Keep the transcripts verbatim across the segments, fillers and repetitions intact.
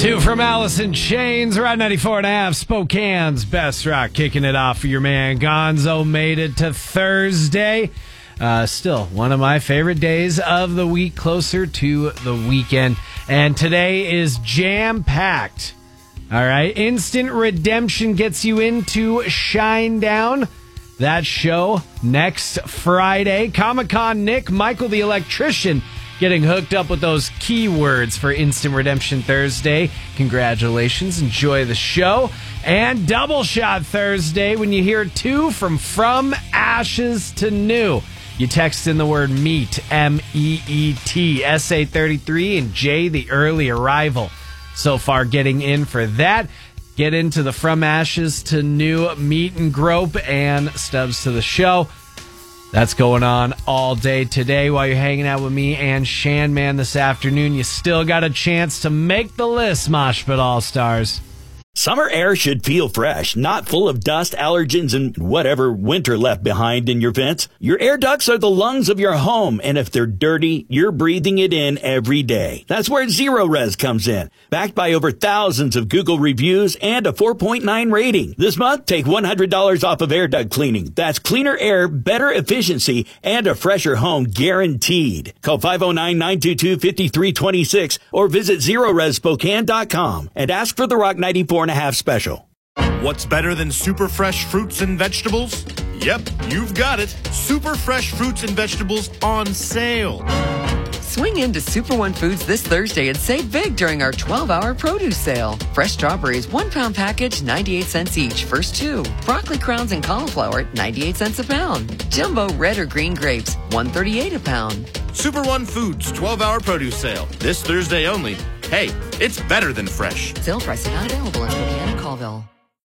Two from Alice in Chains, Rod ninety-four and a half, Spokane's best rock, kicking it off for your man Gonzo. Made it to Thursday. Uh, still one of my favorite days of the week, closer to the weekend. And today is jam-packed. All right, Instant Redemption gets you into Shinedown. That show next Friday. Comic-Con Nick, Michael the Electrician, getting hooked up with those keywords for Instant Redemption Thursday. Congratulations. Enjoy the show. And Double Shot Thursday, when you hear two from From Ashes to New. You text in the word MEET, M E E T, S A thirty-three, and J, the early arrival. So far getting in for that. Get into the From Ashes to New meet and grope and stubs to the show. That's going on all day today while you're hanging out with me and Shanman this afternoon. You still got a chance to make the list, Moshpit All-Stars. Summer air should feel fresh, not full of dust, allergens, and whatever winter left behind in your vents. Your air ducts are the lungs of your home, and if they're dirty, you're breathing it in every day. That's where Zero Res comes in. Backed by over thousands of Google reviews and a four point nine rating. This month, take one hundred dollars off of air duct cleaning. That's cleaner air, better efficiency, and a fresher home guaranteed. Call five oh nine, nine two two, five three two six or visit zero res spokane dot com and ask for the Rock ninety-four and a half special. What's better than super fresh fruits and vegetables? Yep, you've got it. Super fresh fruits and vegetables on sale. Swing into Super One Foods this Thursday and save big during our twelve hour produce sale. Fresh strawberries, one pound package, ninety-eight cents each, first two. Broccoli crowns and cauliflower, ninety-eight cents a pound. Jumbo red or green grapes, one thirty-eight a pound. Super One Foods twelve hour produce sale. This Thursday only. Hey, it's better than fresh. Sale pricing not available in Spokane and Colville.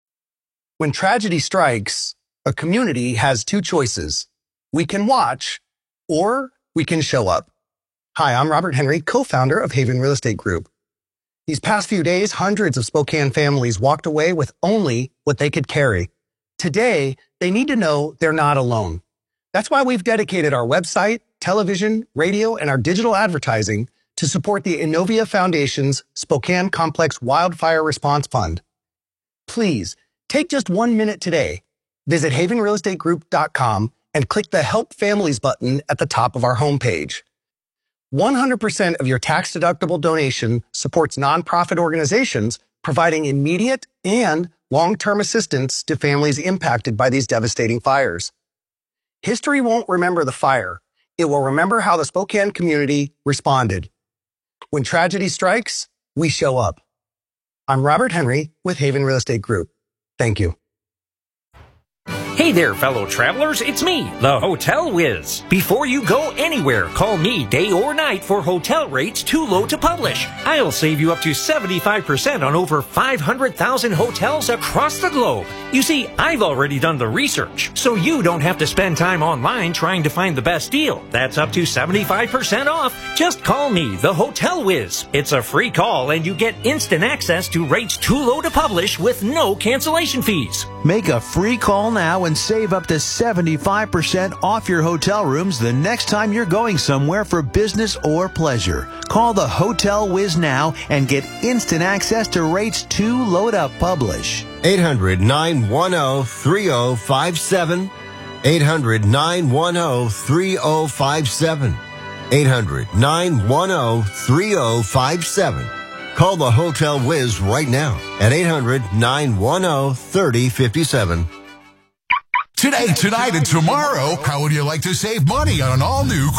When tragedy strikes, a community has two choices. We can watch, or we can show up. Hi, I'm Robert Henry, co-founder of Haven Real Estate Group. These past few days, hundreds of Spokane families walked away with only what they could carry. Today, they need to know they're not alone. That's why we've dedicated our website, television, radio, and our digital advertising to support the Innovia Foundation's Spokane Complex Wildfire Response Fund. Please, take just one minute today. Visit haven real estate group dot com and click the Help Families button at the top of our homepage. one hundred percent of your tax-deductible donation supports nonprofit organizations providing immediate and long-term assistance to families impacted by these devastating fires. History won't remember the fire. It will remember how the Spokane community responded. When tragedy strikes, we show up. I'm Robert Henry with Haven Real Estate Group. Thank you. Hey there, fellow travelers. It's me, the Hotel Whiz. Before you go anywhere, call me day or night for hotel rates too low to publish. I'll save you up to seventy-five percent on over five hundred thousand hotels across the globe. You see, I've already done the research, so you don't have to spend time online trying to find the best deal. That's up to seventy-five percent off. Just call me, the Hotel Whiz. It's a free call, and you get instant access to rates too low to publish with no cancellation fees. Make a free call now and save up to seventy-five percent off your hotel rooms the next time you're going somewhere for business or pleasure. Call the Hotel Whiz now and get instant access to rates too low to publish. eight hundred, nine one zero, three zero five seven. eight hundred, nine one zero, three zero five seven. eight hundred, nine one zero, three zero five seven. Call the Hotel Whiz right now at eight hundred, nine one zero, three zero five seven. Today, tonight, and tomorrow, how would you like to save money on an all-new